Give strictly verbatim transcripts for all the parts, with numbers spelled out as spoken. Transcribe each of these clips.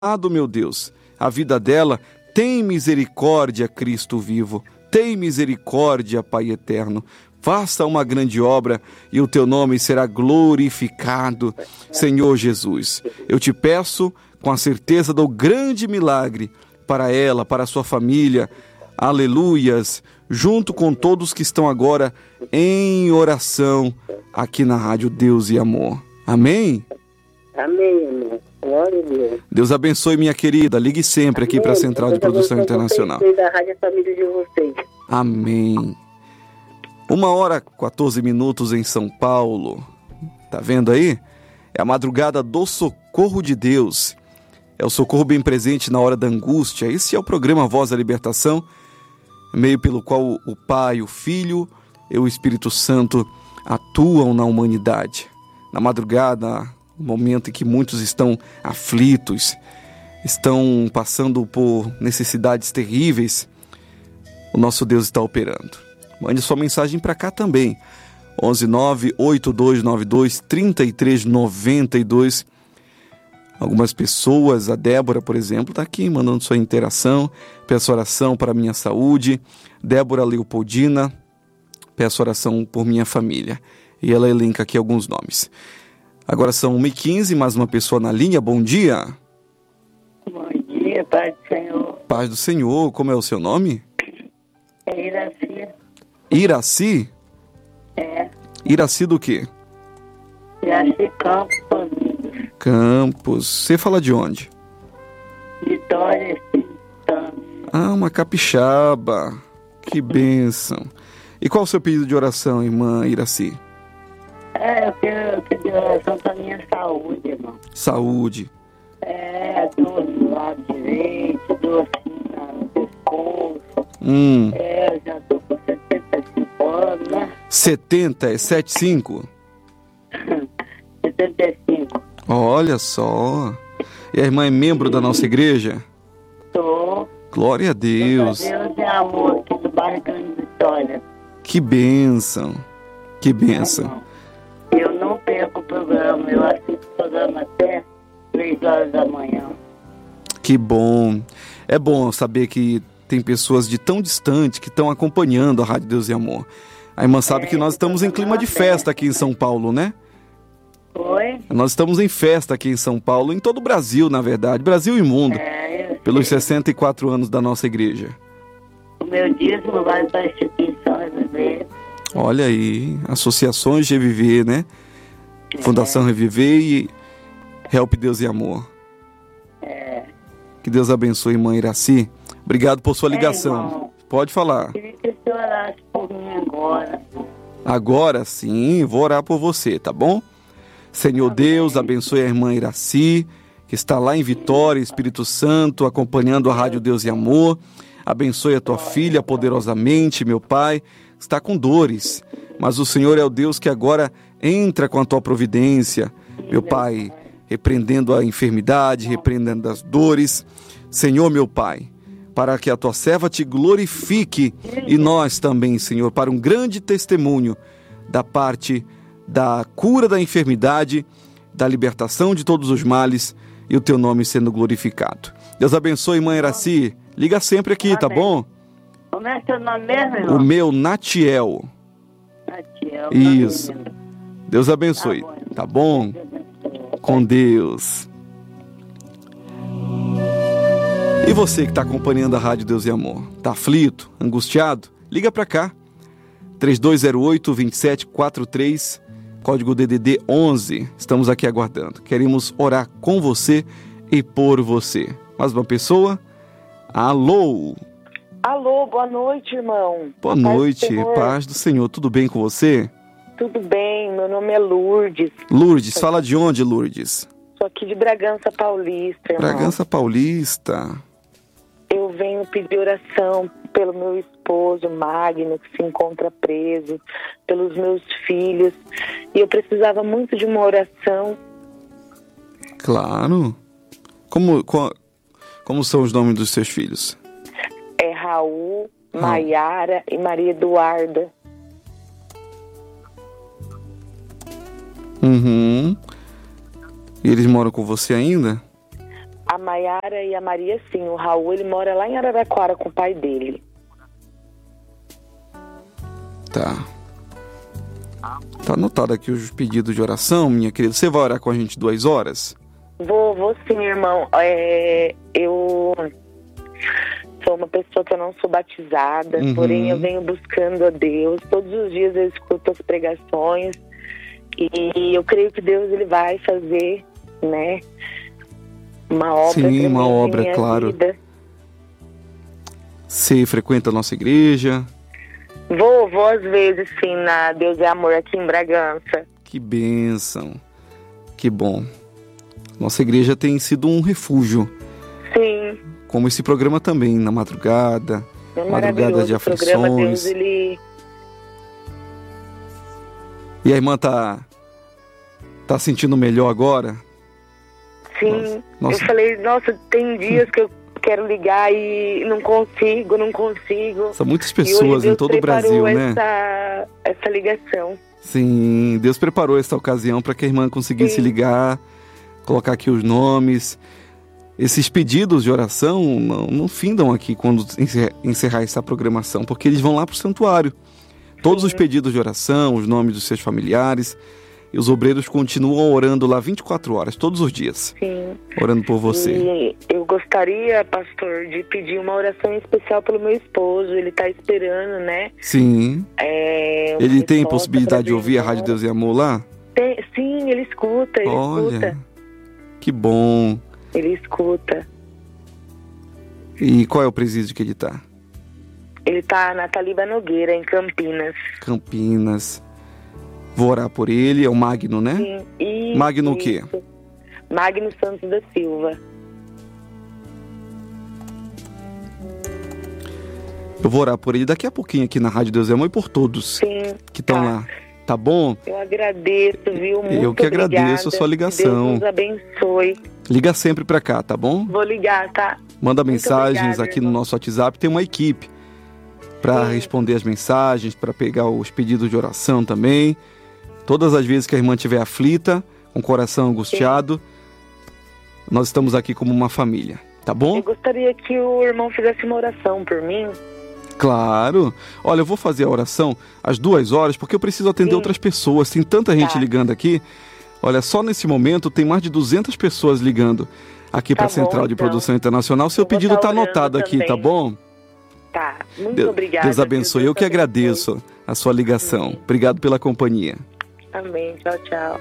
meu Deus, a vida dela. Tem misericórdia, Cristo vivo. Tem misericórdia, Pai eterno. Faça uma grande obra e o teu nome será glorificado, Senhor Jesus. Eu te peço com a certeza do grande milagre para ela, para a sua família. Aleluias, junto com todos que estão agora em oração aqui na Rádio Deus e Amor. Amém? Amém, amém. Glória a Deus. Deus abençoe, minha querida. Ligue sempre aqui para a Central de Produção Internacional. Da Rádio Família de vocês. Amém. Uma hora quatorze minutos em São Paulo. Tá vendo aí? É a madrugada do socorro de Deus. É o socorro bem presente na hora da angústia. Esse é o programa Voz da Libertação, meio pelo qual o Pai, o Filho e o Espírito Santo atuam na humanidade. Na madrugada, no momento em que muitos estão aflitos, estão passando por necessidades terríveis, o nosso Deus está operando. Mande sua mensagem para cá também. onze nove oito dois nove dois três três nove dois. Algumas pessoas, a Débora, por exemplo, está aqui mandando sua interação. Peço oração para a minha saúde. Débora Leopoldina, peço oração por minha família. E ela elenca aqui alguns nomes. Agora são uma e quinze, mais uma pessoa na linha. Bom dia. Bom dia, Pai do Senhor. Paz do Senhor, como é o seu nome? É Iraci. Iraci? É. Iraci do quê? Iraci Campos, Família. Campos. Você fala de onde? Vitória, Espírito Santo. Ah, uma capixaba. Que bênção. E qual o seu pedido de oração, irmã Iraci? É, eu quero, eu quero oração para minha saúde, irmão. Saúde. É, dor no lado direito, dor assim no pescoço. Hum. É, eu já tô com setenta e cinco anos, né? setenta, é setenta e cinco? setenta e cinco. Olha só. E a irmã é membro da nossa igreja? Tô. Glória a Deus. Deus é amor aqui do bairro Grande Vitória. Que bênção. Que bênção. Eu não perco o programa, eu assisto o programa até três horas da manhã. Que bom. É bom saber que tem pessoas de tão distante que estão acompanhando a Rádio Deus e Amor. A irmã sabe É, que nós estamos em clima de festa aqui em São Paulo, né? Oi? Nós estamos em festa aqui em São Paulo, em todo o Brasil, na verdade, Brasil e mundo, É, eu pelos sei. sessenta e quatro anos da nossa igreja. O meu dízimo vai para a instituição Reviver. Olha aí, associações Reviver, né? Fundação Reviver e Help Deus e Amor. É. Que Deus abençoe, irmã Iraci. Obrigado por sua ligação. irmão. Pode falar. Queria que o senhor orasse por mim agora. Agora sim, vou orar por você, tá bom? Senhor Deus, abençoe a irmã Iraci, que está lá em Vitória, Espírito Santo, acompanhando a Rádio Deus e Amor. Abençoe a tua filha poderosamente, meu Pai. Está com dores, mas o Senhor é o Deus que agora entra com a tua providência, meu Pai, repreendendo a enfermidade, repreendendo as dores. Senhor, meu Pai, para que a tua serva te glorifique e nós também, Senhor, para um grande testemunho da parte da cura da enfermidade, da libertação de todos os males e o teu nome sendo glorificado. Deus abençoe, irmã Iraci. Liga sempre aqui, tá bom? Como é seu nome mesmo, irmão? O meu Natiel. Natiel. Isso. Deus abençoe, tá bom? Com Deus. E você que está acompanhando a Rádio Deus e Amor, tá aflito, angustiado? Liga pra cá. três dois zero oito, dois sete quatro três, código D D D onze. Estamos aqui aguardando. Queremos orar com você e por você. Mais uma pessoa? Alô? Alô, boa noite, irmão. Boa Paz do noite, Senhor. paz do Senhor. Tudo bem com você? Tudo bem, meu nome é Lourdes. Lourdes, fala de onde, Lourdes? Sou aqui de Bragança Paulista, irmão. Bragança Paulista. Eu venho pedir oração pelo meu esposo, Magno, que se encontra preso, pelos meus filhos. E eu precisava muito de uma oração. Claro. Como, co- como são os nomes dos seus filhos? É Raul, Maiara e Maria Eduarda. Uhum. E eles moram com você ainda? A Maiara e a Maria, sim. O Raul, ele mora lá em Araraquara com o pai dele. Tá. Tá anotado aqui os pedidos de oração, minha querida. Você vai orar com a gente duas horas? Vou, vou sim, irmão. É, eu sou uma pessoa que eu não sou batizada, Uhum. porém eu venho buscando a Deus. Todos os dias eu escuto as pregações e eu creio que Deus ele vai fazer, né, uma obra Sim, tremenda uma obra, em minha claro. vida. Você frequenta a nossa igreja? Vou, vou às vezes sim na Deus é Amor aqui em Bragança. Que bênção. Que bom. Nossa igreja tem sido um refúgio, Sim, como esse programa também, na madrugada, é madrugada de maravilhoso o programa. Deus, aflições. ele... E a irmã tá, tá sentindo melhor agora? Sim, Nossa. eu falei, nossa, tem dias que eu quero ligar e não consigo, não consigo. São muitas E hoje pessoas Deus em todo o preparou Brasil, né? essa, essa ligação. Sim, Deus preparou essa ocasião para que a irmã conseguisse Sim. ligar, colocar aqui os nomes. Esses pedidos de oração não, não findam aqui quando encer- encerrar essa programação, porque eles vão lá para o santuário. Todos Sim. os pedidos de oração, os nomes dos seus familiares, e os obreiros continuam orando lá vinte e quatro horas, todos os dias, Sim. orando por você. E eu gostaria, pastor, de pedir uma oração especial pelo meu esposo. Ele está esperando, né? Sim, É, uma ele tem resposta possibilidade de pra ouvir a Deus. Rádio Deus e Amor lá? Tem- Sim, ele escuta, ele Olha, escuta. que bom. Ele escuta. E qual é o presídio que ele está? Ele tá na Taliba Nogueira, em Campinas. Campinas. Vou orar por ele, é o Magno, né? Sim. Isso, Magno o quê? isso. Magno Santos da Silva. Eu vou orar por ele daqui a pouquinho aqui na Rádio Deus e Amor e por todos Sim. que estão tá. lá. Tá bom? Eu agradeço, viu? Muito Eu que obrigada. agradeço a sua ligação. Que Deus nos abençoe. Liga sempre pra cá, tá bom? Vou ligar, tá? Manda Muito mensagens obrigada, aqui no irmão. nosso WhatsApp. Tem uma equipe para Sim. responder as mensagens, para pegar os pedidos de oração também. Todas as vezes que a irmã estiver aflita, com o coração angustiado, nós estamos aqui como uma família, tá bom? Eu gostaria que o irmão fizesse uma oração por mim. Claro. Olha, eu vou fazer a oração às duas horas, porque eu preciso atender Sim. outras pessoas. Tem tanta gente Tá. ligando aqui. Olha, só nesse momento tem mais de duzentas pessoas ligando aqui para a Tá Central bom, de então. Produção Internacional. Seu Eu vou pedido tá está orando anotado aqui, também. tá bom? Tá. Muito Deus, obrigada. Deus abençoe. viu? Eu que Deus abençoe. agradeço a sua ligação. Amém. Obrigado pela companhia. Amém. Tchau, tchau.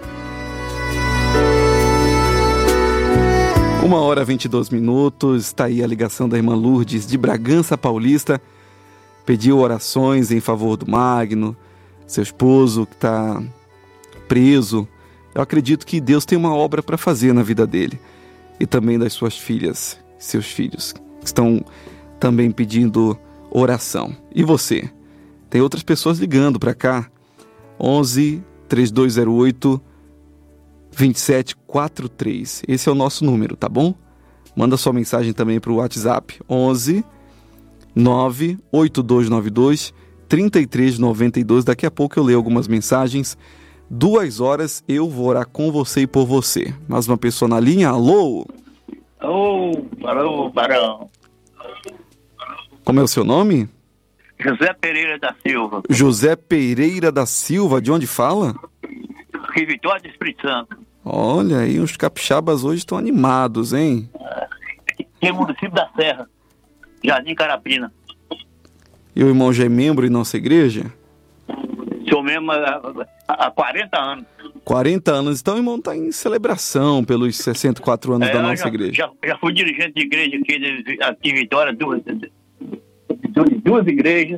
Uma hora e vinte e dois minutos. Está aí a ligação da irmã Lourdes de Bragança Paulista. Pediu orações em favor do Magno, seu esposo que está preso. Eu acredito que Deus tem uma obra para fazer na vida dele. E também das suas filhas, seus filhos, que estão também pedindo oração. E você? Tem outras pessoas ligando para cá. onze, três dois zero oito, dois sete quatro três. Esse é o nosso número, tá bom? Manda sua mensagem também para o WhatsApp. onze, nove oito dois nove dois, três três nove dois. Daqui a pouco eu leio algumas mensagens. Duas horas eu vou orar com você e por você. Mais uma pessoa na linha. Alô? Ô, alô, Barão. Como é o seu nome? José Pereira da Silva, José Pereira da Silva. De onde fala? que Vitória do Espírito Santo. Olha aí, os capixabas hoje estão animados, hein? Que é o município da Serra, Jardim Carapina. E o irmão já é membro em nossa igreja? Sou mesmo há, há quarenta anos. quarenta anos. Então o irmão está em celebração pelos sessenta e quatro anos É, da eu nossa já, igreja. Já, já fui dirigente de igreja aqui, de, aqui em Vitória, duas, duas, duas igrejas.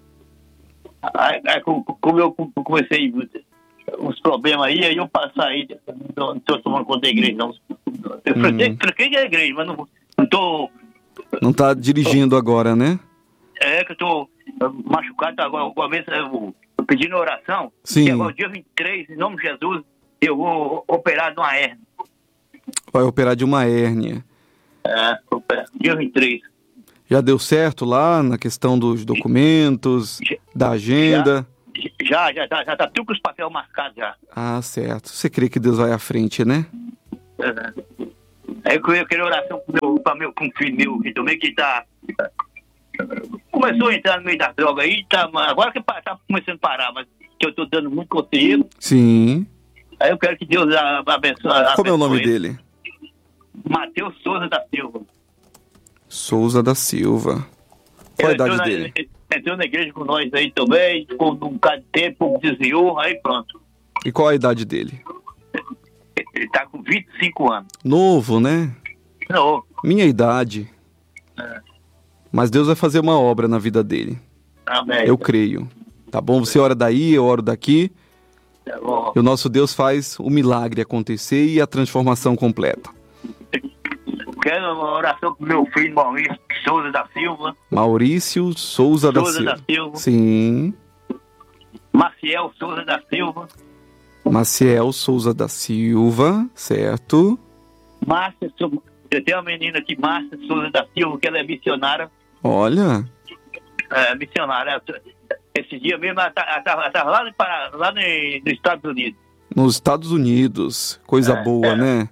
Aí, aí, como eu comecei uns problemas aí, aí eu saí, não estou tomando conta da igreja, não. Eu Hum. troquei da igreja, mas não estou... Não está dirigindo agora, né? É que eu tô machucado, tá? Agora, uma vez eu, eu pedindo oração, Sim. e agora dia vinte e três, em nome de Jesus, eu vou operar de uma hérnia. Vai operar de uma hérnia. É, operar, dia vinte e três. Já deu certo lá na questão dos documentos, Já- da agenda? Já, já, já, já tá tudo com os papéis marcados já. Ah, certo. Você crê que Deus vai à frente, né? É. Aí eu queria oração pro meu, pra meu, com um filho meu aqui também, que tá. Começou a entrar no meio das drogas aí, tá, agora que tá começando a parar, mas que eu tô dando muito conselho. Sim. Aí eu quero que Deus abençoe. Como é o nome dele? Matheus Souza da Silva. Souza da Silva. Qual a idade na, dele? Entrou na igreja com nós aí também, ficou um bocado de tempo, desviou, aí pronto. E qual a idade dele? Ele tá com vinte e cinco anos. Novo, né? Novo. Minha idade. É. Mas Deus vai fazer uma obra na vida dele. Amém. Eu creio. Tá bom? Você ora daí, eu oro daqui. Tá bom. E o nosso Deus faz o milagre acontecer e a transformação completa. Quero uma oração pro meu filho Maurício Souza da Silva. Maurício Souza, da, Souza Silva. da Silva. Sim. Maciel Souza da Silva. Maciel Souza da Silva, certo. Márcia, eu tenho uma menina aqui, Márcia Souza da Silva, que ela é missionária. Olha. É, missionária. Esse dia mesmo ela estava tá, lá, no, lá no, nos Estados Unidos. Nos Estados Unidos. Coisa é, boa, é. né?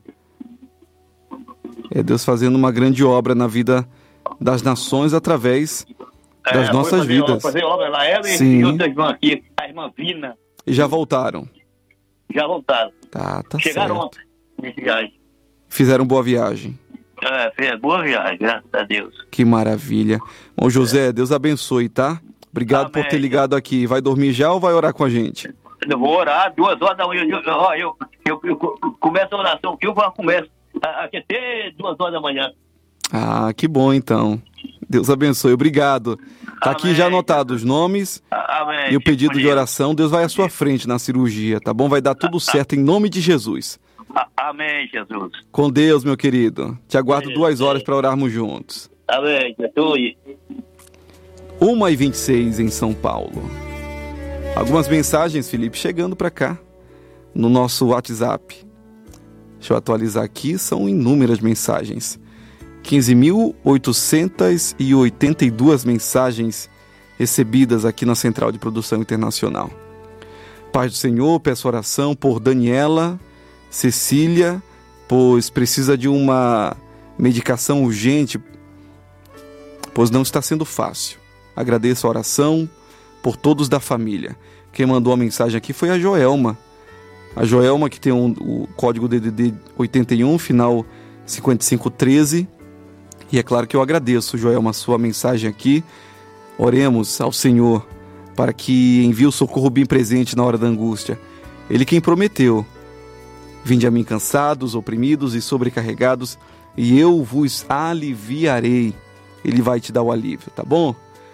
É Deus fazendo uma grande obra na vida das nações através das é, nossas fazer vidas. Obra, fazer obra lá, ela Sim. e outra irmã aqui, a irmã Vina. E já voltaram? Já voltaram. Tá, tá Chegaram certo. ontem de viagem. Fizeram boa viagem. É, fez boa viagem, graças a Deus. Que maravilha. Bom, José, Deus abençoe, tá? Obrigado Amém. por ter ligado aqui. Vai dormir já ou vai orar com a gente? Eu vou orar, duas horas da manhã. Eu, eu, eu, eu, eu começo a oração aqui, eu começo aqui até duas horas da manhã. Ah, que bom então. Deus abençoe. Obrigado. Tá aqui Amém. já anotado os nomes Amém. e o pedido de oração. Deus vai à sua frente na cirurgia, tá bom? Vai dar tudo certo em nome de Jesus. Amém, Jesus. Com Deus, meu querido. Te aguardo duas horas para orarmos juntos. Amém, Jesus. uma e vinte e seis em São Paulo. Algumas mensagens, Felipe, chegando para cá no nosso WhatsApp. Deixa eu atualizar aqui, são inúmeras mensagens. quinze mil oitocentas e oitenta e duas mensagens recebidas aqui na Central de Produção Internacional. Paz do Senhor, peço oração por Daniela Cecília, pois precisa de uma medicação urgente, pois não está sendo fácil. Agradeço a oração por todos da família. Quem mandou a mensagem aqui foi a Joelma. A Joelma, que tem um, o código D D D oitenta e um, final cinquenta e cinco treze. E é claro que eu agradeço, Joelma, a sua mensagem aqui. Oremos ao Senhor para que envie o socorro bem presente na hora da angústia. Ele quem prometeu: vinde a mim cansados, oprimidos e sobrecarregados, e eu vos aliviarei. Ele vai te dar o alívio, tá bom?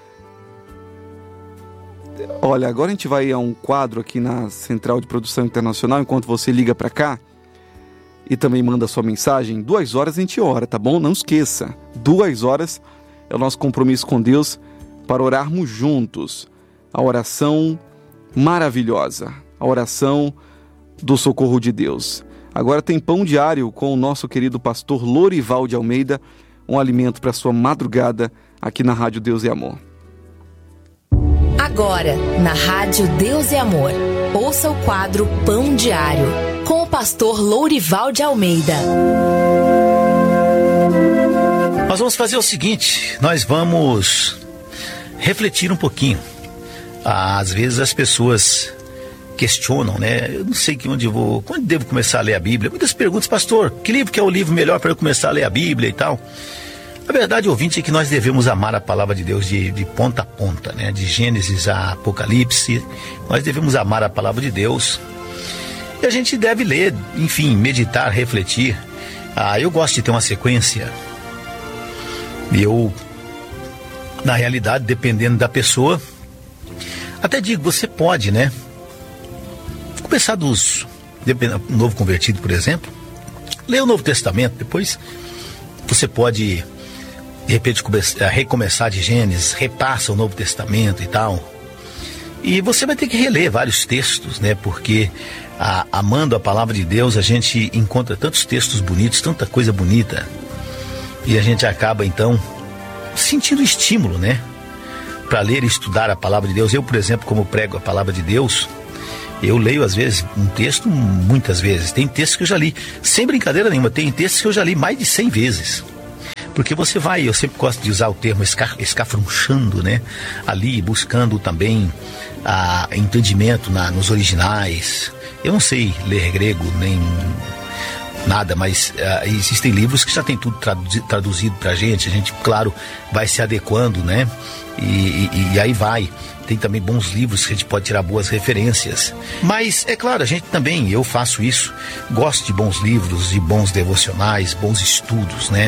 Olha, agora a gente vai a um quadro aqui na Central de Produção Internacional, enquanto você liga para cá e também manda sua mensagem. Duas horas a gente ora, tá bom? Não esqueça, duas horas é o nosso compromisso com Deus para orarmos juntos. A oração maravilhosa, a oração do socorro de Deus. Agora tem Pão Diário com o nosso querido pastor Lorival de Almeida, um alimento para sua madrugada aqui na Rádio Deus e Amor. Agora, na Rádio Deus e Amor, ouça o quadro Pão Diário, com o pastor Lourival de Almeida. Nós vamos fazer o seguinte, nós vamos refletir um pouquinho. Às vezes as pessoas questionam, né? Eu não sei que onde eu vou, quando devo começar a ler a Bíblia. Muitas perguntas, pastor, que livro que é o livro melhor para eu começar a ler a Bíblia e tal? A verdade, ouvinte, é que nós devemos amar a palavra de Deus de, de ponta a ponta, né? De Gênesis a Apocalipse, nós devemos amar a palavra de Deus. E a gente deve ler, enfim, meditar, refletir. Ah, eu gosto de ter uma sequência. E eu, na realidade, dependendo da pessoa, até digo, você pode, né? Começar dos, um novo convertido, por exemplo, ler o Novo Testamento, depois você pode, de repente, recomeçar de Gênesis, repassa o Novo Testamento e tal. E você vai ter que reler vários textos, né? Porque a, amando a palavra de Deus, a gente encontra tantos textos bonitos, tanta coisa bonita. E a gente acaba, então, sentindo estímulo, né? Para ler e estudar a palavra de Deus. Eu, por exemplo, como prego a palavra de Deus, Eu leio às vezes um texto muitas vezes. Tem textos que eu já li, sem brincadeira nenhuma, tem textos que eu já li mais de cem vezes. Porque você vai, eu sempre gosto de usar o termo esca, escafrunchando, né? Ali, buscando também a entendimento na, nos originais. Eu não sei ler grego, nem nada, mas uh, existem livros que já tem tudo traduzido, traduzido pra gente. A gente, claro, vai se adequando, né? E, e, e aí vai. Tem também bons livros que a gente pode tirar boas referências. Mas, é claro, a gente também, eu faço isso. Gosto de bons livros, de bons devocionais, bons estudos, né?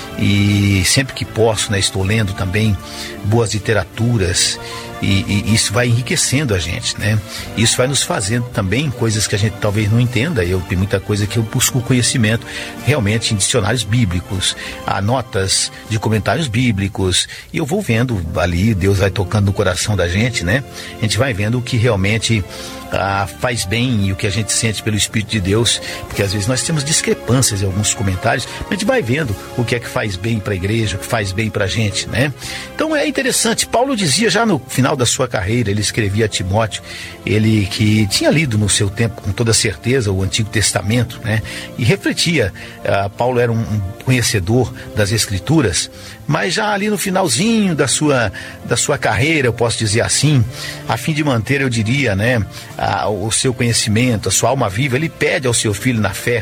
E sempre que posso, né, estou lendo também boas literaturas. E, e isso vai enriquecendo a gente, né? Isso vai nos fazendo também coisas que a gente talvez não entenda. Eu tem muita coisa que eu busco conhecimento realmente em dicionários bíblicos, há notas de comentários bíblicos, e eu vou vendo ali, Deus vai tocando no coração da gente, né? A gente vai vendo o que realmente ah, faz bem e o que a gente sente pelo Espírito de Deus, porque às vezes nós temos discrepâncias em alguns comentários, mas a gente vai vendo o que é que faz bem para a igreja, o que faz bem para a gente, né? Então é interessante. Paulo dizia já no final da sua carreira, ele escrevia a Timóteo, ele que tinha lido no seu tempo com toda certeza o Antigo Testamento, né? E refletia, uh, Paulo era um, um conhecedor das Escrituras, mas já ali no finalzinho da sua, da sua carreira, eu posso dizer assim, a fim de manter, eu diria, né, a, o seu conhecimento, a sua alma viva, ele pede ao seu filho na fé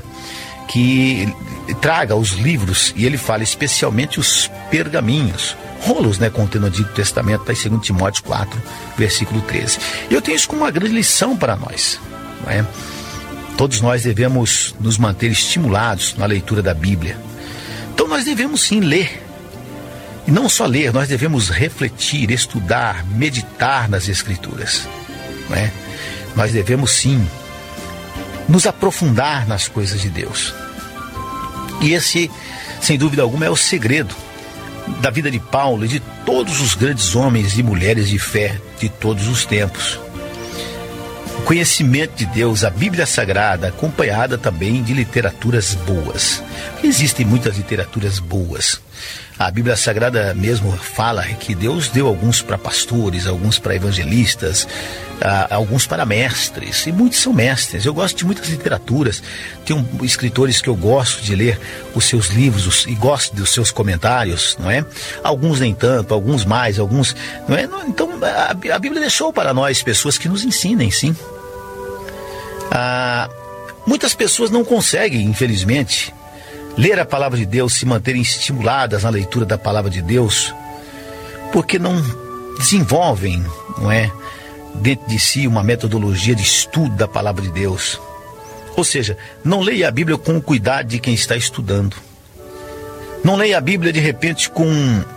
que traga os livros, e ele fala especialmente os pergaminhos, rolos, né, contendo o Antigo Testamento, está em dois Timóteo quatro, versículo treze. E eu tenho isso como uma grande lição para nós, não é? Todos nós devemos nos manter estimulados na leitura da Bíblia. Então nós devemos sim ler. E não só ler, nós devemos refletir, estudar, meditar nas Escrituras, não é? Nós devemos sim nos aprofundar nas coisas de Deus. E esse, sem dúvida alguma, é o segredo da vida de Paulo e de todos os grandes homens e mulheres de fé de todos os tempos. O conhecimento de Deus, a Bíblia Sagrada, acompanhada também de literaturas boas. Existem muitas literaturas boas. A Bíblia Sagrada mesmo fala que Deus deu alguns para pastores, alguns para evangelistas, uh, alguns para mestres, e muitos são mestres. Eu gosto de muitas literaturas, tem um, escritores que eu gosto de ler os seus livros os, e gosto dos seus comentários, não é? Alguns nem tanto, alguns mais, alguns, não é? Então a, a Bíblia deixou para nós pessoas que nos ensinem, sim. Uh, muitas pessoas não conseguem, infelizmente, ler a palavra de Deus, se manterem estimuladas na leitura da palavra de Deus, porque não desenvolvem, não é, dentro de si uma metodologia de estudo da palavra de Deus. Ou seja, não leia a Bíblia com o cuidado de quem está estudando. Não leia a Bíblia de repente com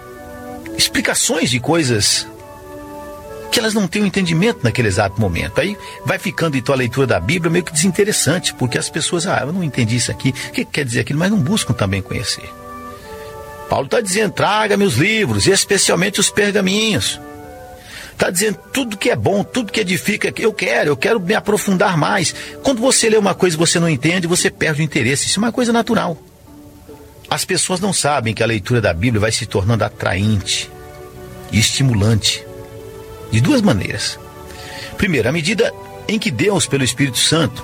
explicações de coisas que elas não têm um entendimento naquele exato momento. Aí vai ficando então a leitura da Bíblia meio que desinteressante, porque as pessoas, ah, eu não entendi isso aqui, o que quer dizer aquilo, mas não buscam também conhecer. Paulo está dizendo, traga meus livros, especialmente os pergaminhos. Está dizendo tudo que é bom, tudo que edifica, eu quero, eu quero me aprofundar mais. Quando você lê uma coisa e você não entende, você perde o interesse, isso é uma coisa natural. As pessoas não sabem que a leitura da Bíblia vai se tornando atraente e estimulante. De duas maneiras. Primeiro, à medida em que Deus, pelo Espírito Santo,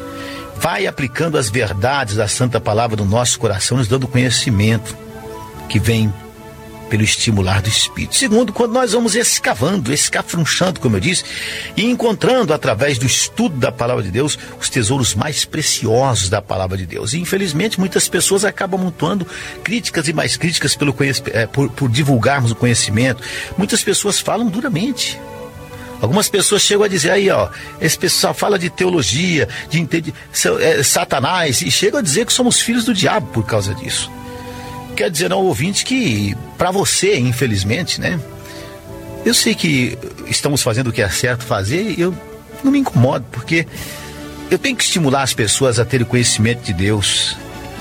vai aplicando as verdades da Santa Palavra no nosso coração, nos dando conhecimento que vem pelo estimular do Espírito. Segundo, quando nós vamos escavando, escafrunchando, como eu disse, e encontrando através do estudo da Palavra de Deus os tesouros mais preciosos da Palavra de Deus. E infelizmente muitas pessoas acabam amontoando críticas e mais críticas pelo é, por, por divulgarmos o conhecimento. Muitas pessoas falam duramente. Algumas pessoas chegam a dizer aí, ó, esse pessoal fala de teologia, de entende, é, Satanás, e chegam a dizer que somos filhos do diabo por causa disso. Quer dizer ao ouvinte que, para você, infelizmente, né? Eu sei que estamos fazendo o que é certo fazer e eu não me incomodo, porque eu tenho que estimular as pessoas a terem conhecimento de Deus.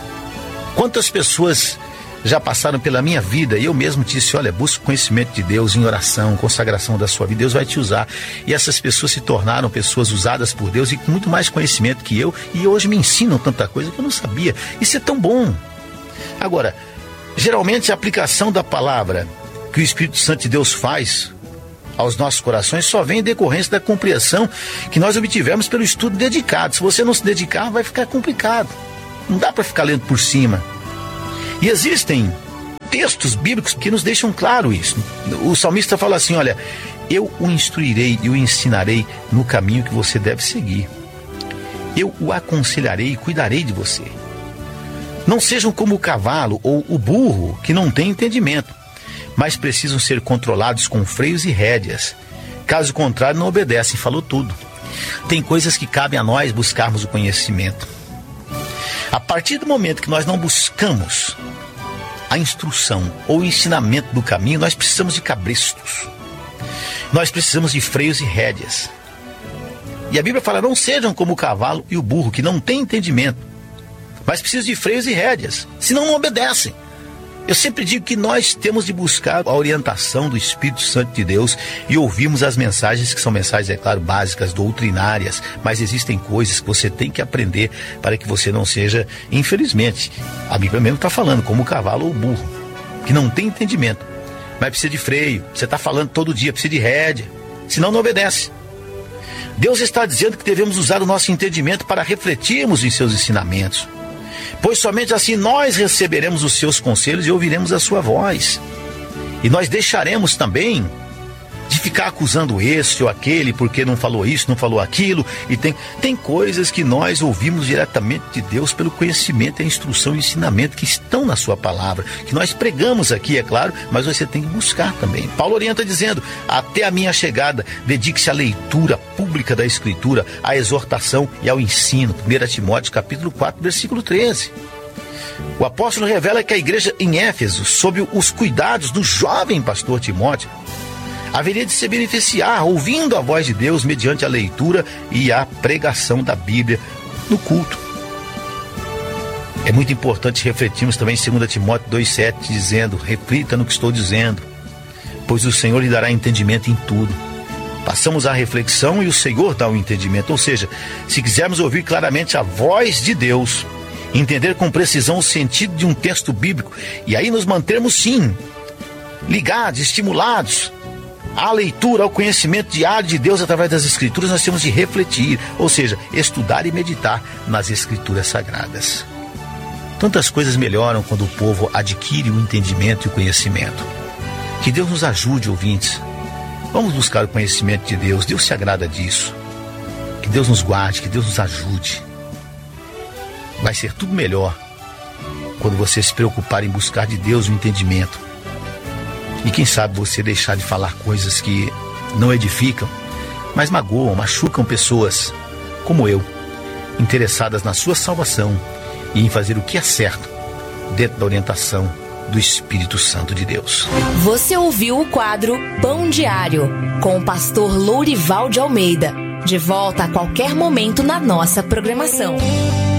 Quantas pessoas já passaram pela minha vida e eu mesmo disse, olha, busca o conhecimento de Deus em oração, consagração da sua vida, Deus vai te usar. E essas pessoas se tornaram pessoas usadas por Deus e com muito mais conhecimento que eu, e hoje me ensinam tanta coisa que eu não sabia. Isso é tão bom. Agora, geralmente a aplicação da palavra que o Espírito Santo de Deus faz aos nossos corações só vem em decorrência da compreensão que nós obtivemos pelo estudo dedicado. Se você não se dedicar, vai ficar complicado. Não dá para ficar lendo por cima. E existem textos bíblicos que nos deixam claro isso. O salmista fala assim, olha, eu o instruirei e o ensinarei no caminho que você deve seguir. Eu o aconselharei e cuidarei de você. Não sejam como o cavalo ou o burro que não tem entendimento, mas precisam ser controlados com freios e rédeas. Caso contrário, não obedecem. Falou tudo. Tem coisas que cabem a nós buscarmos o conhecimento. A partir do momento que nós não buscamos a instrução ou o ensinamento do caminho, nós precisamos de cabrestos. Nós precisamos de freios e rédeas. E a Bíblia fala, não sejam como o cavalo e o burro, que não têm entendimento, mas precisam de freios e rédeas, senão não obedecem. Eu sempre digo que nós temos de buscar a orientação do Espírito Santo de Deus e ouvirmos as mensagens que são mensagens, é claro, básicas, doutrinárias, mas existem coisas que você tem que aprender para que você não seja, infelizmente, a Bíblia mesmo está falando, como o cavalo ou o burro, que não tem entendimento, mas precisa de freio, você está falando todo dia, precisa de rédea, senão não obedece. Deus está dizendo que devemos usar o nosso entendimento para refletirmos em seus ensinamentos, pois somente assim nós receberemos os seus conselhos e ouviremos a sua voz. E nós deixaremos também de ficar acusando esse ou aquele porque não falou isso, não falou aquilo. E tem, tem coisas que nós ouvimos diretamente de Deus pelo conhecimento, a instrução e o ensinamento que estão na sua palavra, que nós pregamos aqui, é claro, mas você tem que buscar também. Paulo orienta dizendo, até a minha chegada, dedique-se à leitura pública da Escritura, à exortação e ao ensino. primeira Timóteo capítulo quatro, versículo treze. O apóstolo revela que a igreja em Éfeso, sob os cuidados do jovem pastor Timóteo, haveria de se beneficiar ouvindo a voz de Deus mediante a leitura e a pregação da Bíblia no culto. É muito importante refletirmos também em segunda Timóteo dois, sete, dizendo, reflita no que estou dizendo, pois o Senhor lhe dará entendimento em tudo. Passamos à reflexão e o Senhor dá o entendimento, ou seja, se quisermos ouvir claramente a voz de Deus, entender com precisão o sentido de um texto bíblico, e aí nos mantermos sim, ligados, estimulados, a leitura, ao conhecimento diário de Deus através das Escrituras, nós temos de refletir, ou seja, estudar e meditar nas Escrituras Sagradas. Tantas coisas melhoram quando o povo adquire o entendimento e o conhecimento. Que Deus nos ajude, ouvintes. Vamos buscar o conhecimento de Deus, Deus se agrada disso. Que Deus nos guarde, que Deus nos ajude. Vai ser tudo melhor quando você se preocupar em buscar de Deus o entendimento. E quem sabe você deixar de falar coisas que não edificam, mas magoam, machucam pessoas como eu, interessadas na sua salvação e em fazer o que é certo dentro da orientação do Espírito Santo de Deus. Você ouviu o quadro Pão Diário, com o pastor Lourival de Almeida. De volta a qualquer momento na nossa programação.